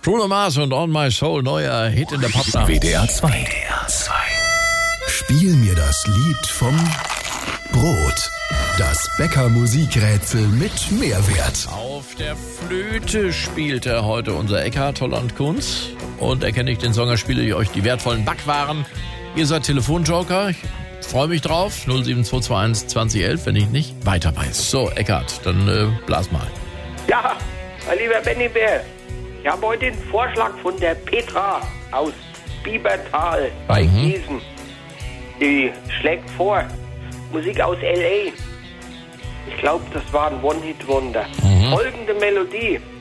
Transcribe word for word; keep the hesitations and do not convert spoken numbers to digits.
Bruno Mars und On My Soul, neuer Hit in der Popnacht. W D R zwei. W D R zwei. Spiel mir das Lied vom Brot. Das Bäcker-Musikrätsel mit Mehrwert. Auf der Flöte spielt er heute unser Eckhard Holland Kunz. Und erkenne ich den Song, er spiele ich euch die wertvollen Backwaren. Ihr seid Telefonjoker. Ich freue mich drauf. null sieben zwei zwei eins zwanzig elf, wenn ich nicht weiter weiß. So, Eckhard, dann äh, blas mal. Ja, mein lieber Benny Bär. Ich habe heute den Vorschlag von der Petra aus Biebertal bei Mhm. Gießen. Die schlägt vor. Musik aus L A. Ich glaube, das war ein One-Hit-Wonder. Mhm. Folgende Melodie.